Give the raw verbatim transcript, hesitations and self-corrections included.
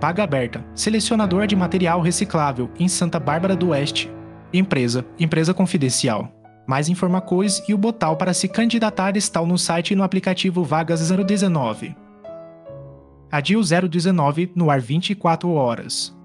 vaga aberta, selecionador de material reciclável em Santa Bárbara do Oeste. Empresa, empresa confidencial. Mais informações e o botão para se candidatar estão no site e no aplicativo Vagas zero dezenove. A D I U zero dezenove no ar vinte e quatro horas.